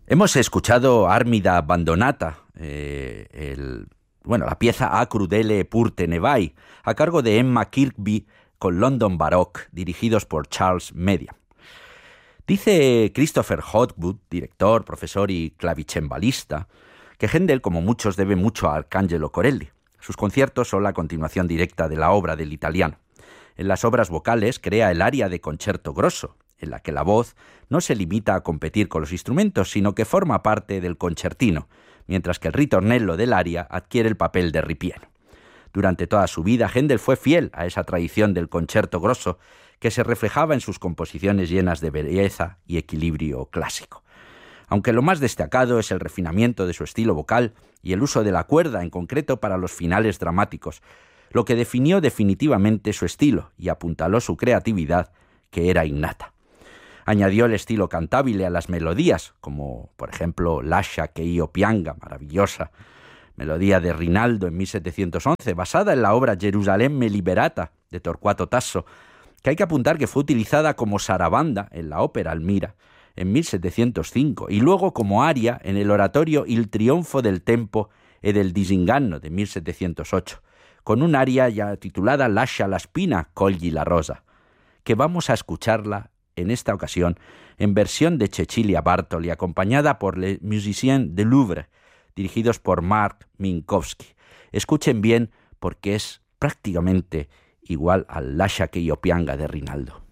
Hemos escuchado Armida Abbandonata, la pieza A crudele purte nevai, a cargo de Emma Kirkby con London Baroque, dirigidos por Charles Mediam. Dice Christopher Hogwood, director, profesor y clavicembalista, que Händel, como muchos, debe mucho a Arcangelo Corelli. Sus conciertos son la continuación directa de la obra del italiano. En las obras vocales crea el aria de concerto grosso, en la que la voz no se limita a competir con los instrumentos, sino que forma parte del concertino, mientras que el ritornello del aria adquiere el papel de ripieno. Durante toda su vida, Händel fue fiel a esa tradición del concerto grosso que se reflejaba en sus composiciones llenas de belleza y equilibrio clásico. Aunque lo más destacado es el refinamiento de su estilo vocal y el uso de la cuerda en concreto para los finales dramáticos, lo que definió definitivamente su estilo y apuntaló su creatividad, que era innata. Añadió el estilo cantabile a las melodías, como por ejemplo Lascia che io pianga, maravillosa melodía de Rinaldo en 1711, basada en la obra Gerusalemme Liberata de Torquato Tasso, que hay que apuntar que fue utilizada como sarabanda en la ópera Almira en 1705 y luego como aria en el oratorio Il trionfo del tempo e del disinganno de 1708, con un aria ya titulada Lascia la spina, cogli la rosa, que vamos a escucharla en esta ocasión en versión de Cecilia Bartoli, acompañada por Les Musiciens du Louvre, dirigidos por Mark Minkowski. Escuchen bien porque es prácticamente igual al Lascia che io pianga de Rinaldo.